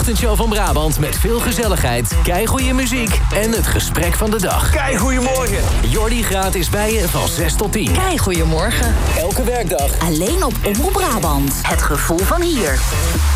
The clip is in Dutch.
ochtendshow van Brabant met veel gezelligheid, keigoeie muziek en het gesprek van de dag. Goedemorgen. Jordi gratis bij je van 6 tot 10. Goedemorgen. Elke werkdag. Alleen op Omroep Brabant. Het gevoel van hier.